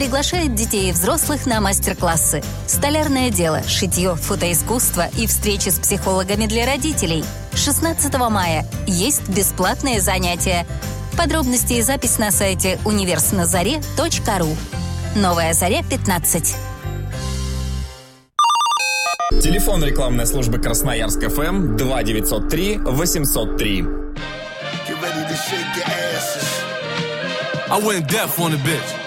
Приглашает детей и взрослых на мастер-классы. Столярное дело, шитье, фотоискусство и встречи с психологами для родителей. 16 мая есть бесплатные занятия. Подробности и запись на сайте universnazaре.ru. Новая Заря, 15. Телефон рекламной службы Красноярск ФМ 2903 803. I went deaf on the bitch.